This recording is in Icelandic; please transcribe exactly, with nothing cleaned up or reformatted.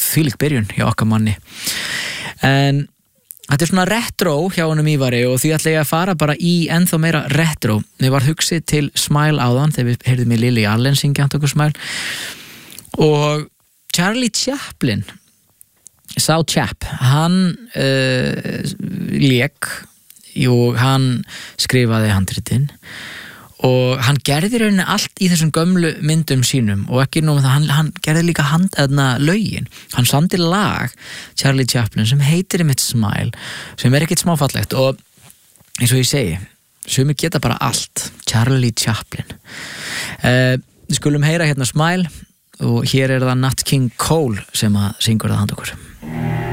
þvílík byrjun hjá okkar manni. En þetta er svona retro hjá honum Ívari og því ætla ég að fara bara í ennþá meira retro. Mér var hugsið til Smile áðan þegar við heyrðum í Lily Allen syngja handa okkur Smile og Charlie Chaplin sá Chap, hann uh, lék og hann skrifaði handritin og hann gerði rauninni allt í þessum gömlu myndum sínum og ekki nóg með það, hann, hann gerði líka hand, eðna, lögin, hann samdi lag Charlie Chaplin sem heitir einmitt Smile, sem er ekkert smáfallegt og eins og ég segi sumir geta bara allt, Charlie Chaplin. uh, Við skulum heyra hérna Smile og hér er það Nat King Cole sem að syngur það handa okkur.